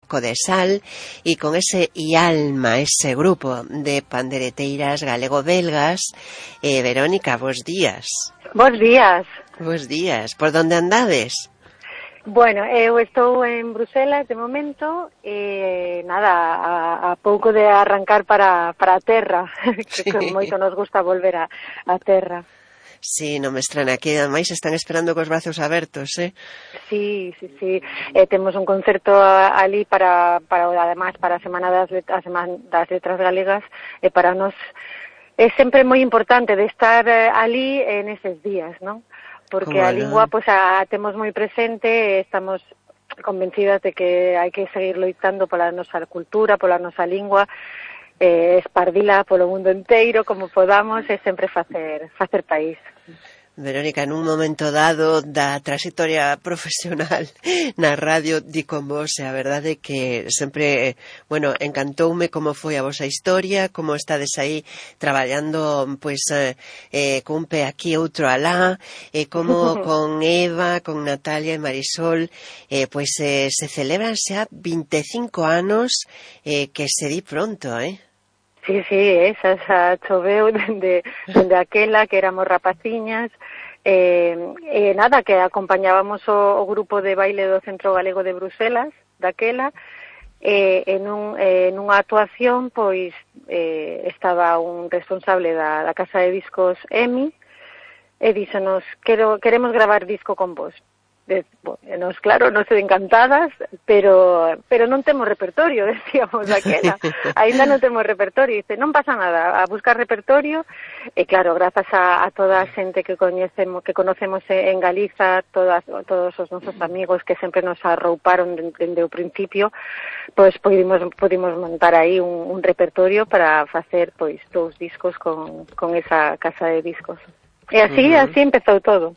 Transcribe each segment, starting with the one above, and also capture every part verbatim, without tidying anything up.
Codesal e con ese IALMA, ese grupo de pandereteiras galego-belgas. Eh, Verónica, bos días. Bos días. Bos días. Por onde andades? Bueno, eu estou en Bruselas de momento e nada, a, a pouco de arrancar para, para a terra, que sí. Moito nos gusta volver a, a terra. Sí, non me estrana, aquí ademais están esperando cos brazos abertos, eh? Sí, sí, sí, eh, temos un concerto ali para, para ademais, para a Semana das, a semana das Letras Galegas, e para nós é sempre moi importante de estar ali en eses días, non? Porque a lingua, pois, pues, a temos moi presente e estamos convencidas de que hai que seguir loitando pola nosa cultura, pola nosa lingua, eh, espardila polo mundo inteiro como podamos e sempre facer facer país. Verónica, en un momento dado da trayectoria profesional na radio di con vos, e a verdade é que sempre, bueno, encantoume como foi a vosa historia, como estades aí traballando, pois, eh, cun pé aquí e outro alá, e como con Eva, con Natalia e Marisol, eh, pois eh, se celebran xa vinte e cinco anos, eh, que se di pronto, eh? Sí, sí, esa, esa choveu dende, dende aquela que éramos rapaciñas, eh, eh, nada, que acompañábamos o, o grupo de baile do Centro Galego de Bruselas, daquela, eh, en, un, eh, nunha actuación, pois, eh, estaba un responsable da, da Casa de Discos EMI, e díxonos, quero, queremos gravar disco con vos. De, bueno, nos, claro, nos encantadas, pero pero non temos repertorio, decíamos daquela. Ainda non temos repertorio. Dice, non pasa nada, a buscar repertorio. E claro, grazas a, a toda a xente que coñecemos, que conocemos en Galiza, todas, todos os nosos amigos que sempre nos arrouparon dende o principio, pois pudimos, pudimos montar aí un, un repertorio para facer pois dous discos con, con esa casa de discos. E así, uh-huh. así empezou todo.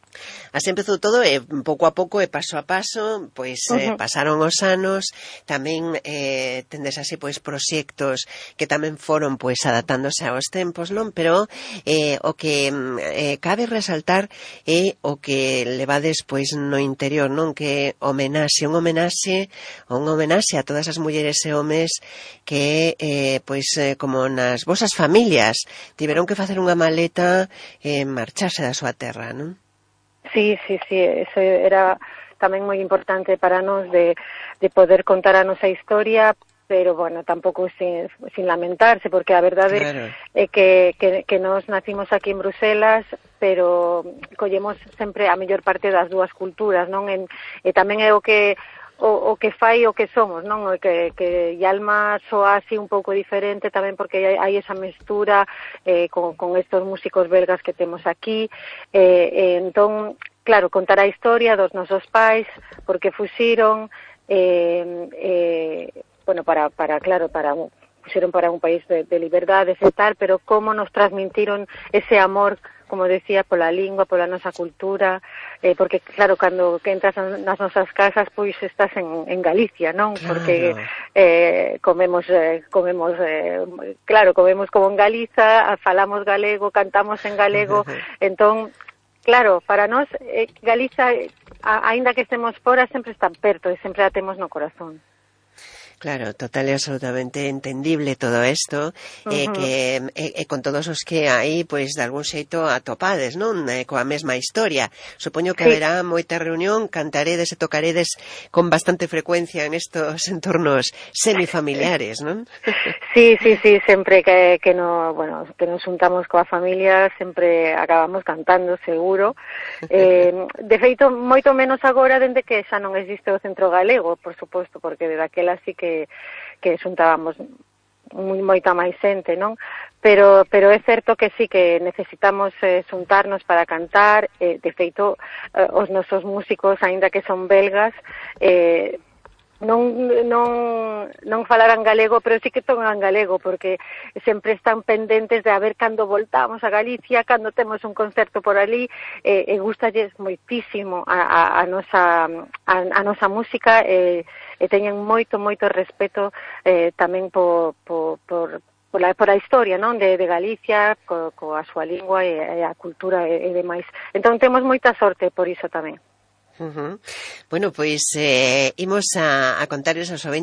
Así empezou todo e pouco a pouco e paso a paso, pois eh, uh-huh. pasaron os anos, tamén eh, tendes así pois proxectos que tamén foron pois adaptándose aos tempos, non? Pero eh, o que eh, cabe resaltar é o que levades pois no interior, non? Que homenaxe, un homenaxe, un homenaxe a todas as mulleres e homes que eh, pois eh, como nas vosas familias tiveron que facer unha maleta e eh, marcharse da súa terra, non? Sí, sí, sí, eso era tamén moi importante para nós de, de poder contar a nosa historia, pero, bueno, tampouco sin, sin lamentarse, porque a verdade claro. é que, que, que nós nacimos aquí en Bruselas, pero collemos sempre a mellor parte das dúas culturas, non? En, e tamén é o que o, o que fai o que somos, non? O que, que Ialma soa así un pouco diferente tamén porque hai, hai esa mestura eh, con, con estos músicos belgas que temos aquí, eh, eh, entón, claro, contar a historia dos nosos pais, porque fuxiron, eh, eh, bueno, para, para, claro, para fuxiron para un país de, de liberdades e tal, pero como nos transmitiron ese amor, como decía, pola lingua, pola nosa cultura, eh, porque, claro, cando que entras nas nosas casas, pois estás en, en Galicia, non? Claro. Porque eh, comemos, eh, comemos eh, claro, comemos como en Galiza, falamos galego, cantamos en galego, entón, claro, para nós, eh, Galiza, eh, aínda que estemos fora, sempre está perto e sempre a temos no corazón. Claro, total e absolutamente entendible todo isto, uh-huh. eh, que e, e con todos os que aí, pois, de algún xeito atopades, non? Eh, coa mesma historia. Supoño que sí. haberá moita reunión, cantaredes e tocaredes con bastante frecuencia en estos entornos semifamiliares, non? Sí, sí, sí, sempre que, que, no, bueno, que nos juntamos coa familia, sempre acabamos cantando, seguro. Eh, de feito, moito menos agora, dende que xa non existe o Centro Galego, por suposto, porque de daquela sí que que xuntábamos moi moita máis xente, non? Pero pero é certo que sí que necesitamos eh, xuntarnos para cantar, eh, de feito eh, os nosos músicos, aínda que son belgas, eh, non non non falaran galego, pero sí que tocan galego, porque sempre están pendentes de a ver cando voltamos a Galicia, cando temos un concerto por ali, eh, e gustalles moitísimo a, a, a nosa a, a nosa música, e, e teñen moito, moito respeto eh, tamén por, por, por por a, por a historia, non, de, de Galicia, co, coa súa lingua e, e a cultura e, e demais. Entón temos moita sorte por iso tamén. Uh-huh. Bueno, pois eh, imos a, a contar esos